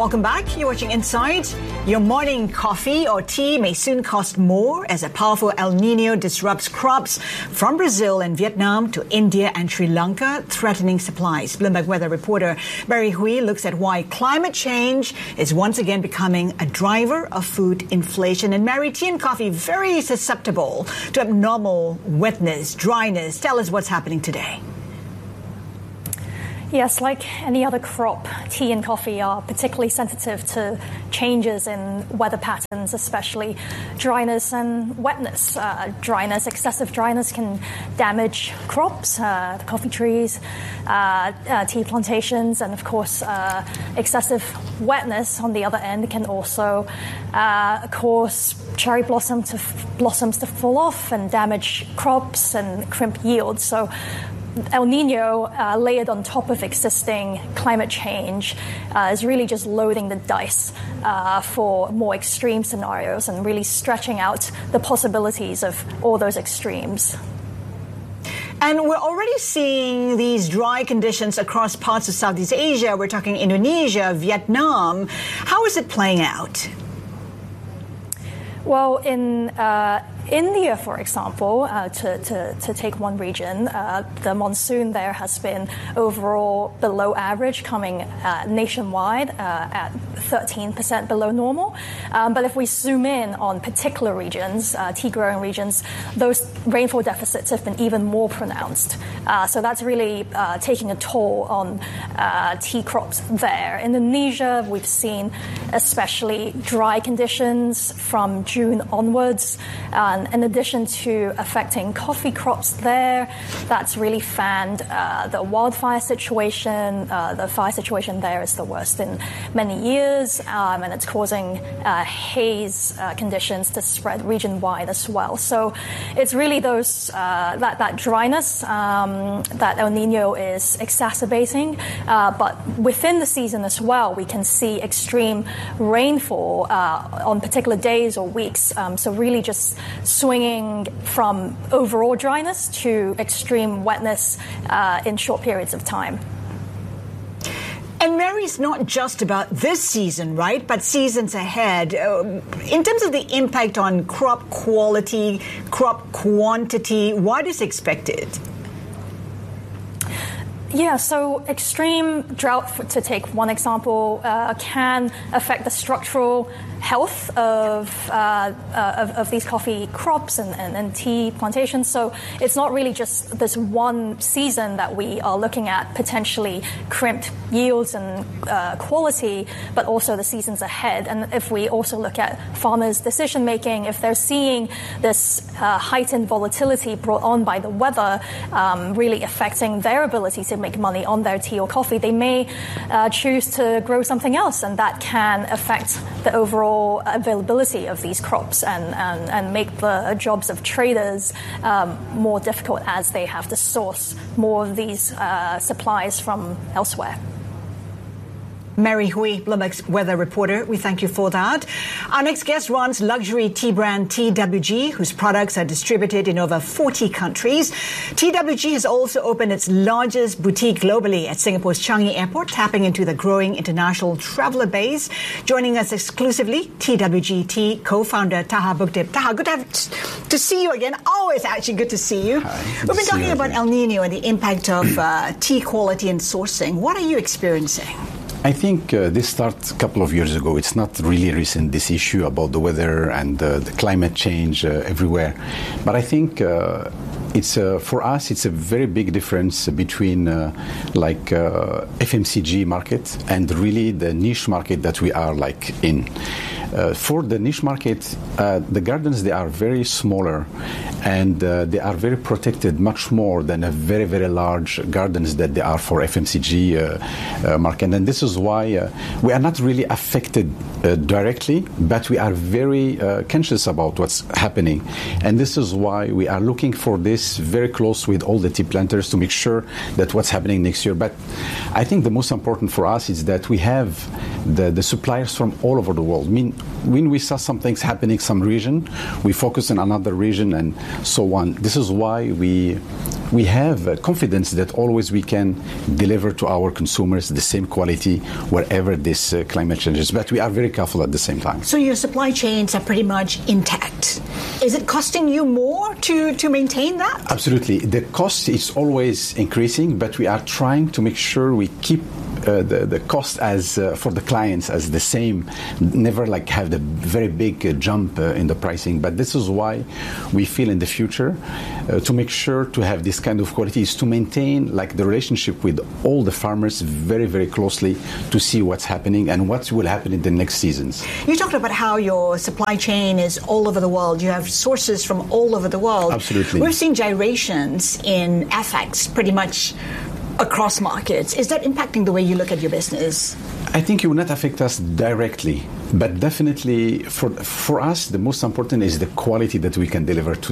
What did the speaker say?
Welcome back. You're watching Inside. Your morning coffee or tea may soon cost more as a powerful El Nino disrupts crops from Brazil and Vietnam to India and Sri Lanka, threatening supplies. Bloomberg weather reporter Mary Hui looks at why climate change is once again becoming a driver of food inflation. And Mary, tea and coffee very susceptible to abnormal wetness, dryness. Tell us what's happening today. Yes, like any other crop, tea and coffee are particularly sensitive to changes in weather patterns, especially dryness and wetness. Excessive dryness can damage crops, the coffee trees, tea plantations, and of course, excessive wetness on the other end can also cause cherry blossoms to fall off and damage crops and crimp yields. So El Nino, layered on top of existing climate change, is really just loading the dice for more extreme scenarios and really stretching out the possibilities of all those extremes. And we're already seeing these dry conditions across parts of Southeast Asia. We're talking Indonesia, Vietnam. How is it playing out? Well, in India, for example, to take one region, the monsoon there has been overall below average, coming nationwide at 13% below normal. But if we zoom in on particular regions, tea-growing regions, those rainfall deficits have been even more pronounced. So that's really taking a toll on tea crops there. In Indonesia, we've seen especially dry conditions from June onwards. In addition to affecting coffee crops there, that's really fanned the wildfire situation. The fire situation there is the worst in many years, and it's causing haze conditions to spread region-wide as well. So it's really those that dryness that El Nino is exacerbating, but within the season as well, we can see extreme rainfall on particular days or weeks. So really just swinging from overall dryness to extreme wetness in short periods of time. And Mary, it's not just about this season, right? But seasons ahead. In terms of the impact on crop quality, crop quantity, what is expected? Yeah, so extreme drought, to take one example, can affect the structural health of these coffee crops and tea plantations. So it's not really just this one season that we are looking at potentially crimped yields and quality, but also the seasons ahead. And if we also look at farmers' decision making, if they're seeing this heightened volatility brought on by the weather really affecting their ability to make money on their tea or coffee, they may choose to grow something else, and that can affect the overall availability of these crops and make the jobs of traders more difficult as they have to source more of these supplies from elsewhere. Mary Hui, Bloomberg's weather reporter. We thank you for that. Our next guest runs luxury tea brand TWG, whose products are distributed in over 40 countries. TWG has also opened its largest boutique globally at Singapore's Changi Airport, tapping into the growing international traveler base. Joining us exclusively, TWG Tea co-founder Taha Bugtip. Taha, good to see you again. Always actually good to see you. Hi, We've been talking about El Nino and the impact of tea quality and sourcing. What are you experiencing? I think this started a couple of years ago. It's not really recent, this issue about the weather and the climate change everywhere. But I think it's for us, it's a very big difference between FMCG market and really the niche market that we are in. For the niche market, the gardens, they are very smaller and they are very protected, much more than a very, very large gardens that they are for FMCG market. And this is why we are not really affected directly, but we are very conscious about what's happening. And this is why we are looking for this very close with all the tea planters to make sure that what's happening next year. But I think the most important for us is that we have the suppliers from all over the world. I mean, when we saw something's happening some region, we focus on another region and so on. This is why we have confidence that always we can deliver to our consumers the same quality wherever this climate changes. But we are very careful at the same time. So your supply chains are pretty much intact. Is it costing you more to maintain that? Absolutely. The cost is always increasing, but we are trying to make sure we keep the cost as for the clients as the same, never like have the very big jump in the pricing. But this is why we feel in the future to make sure to have this kind of quality is to maintain like the relationship with all the farmers very, very closely to see what's happening and what will happen in the next seasons. You talked about how your supply chain is all over the world. You have sources from all over the world. Absolutely. We've seen gyrations in FX pretty much across markets. Is that impacting the way you look at your business? I think it will not affect us directly, but definitely for us, the most important is the quality that we can deliver to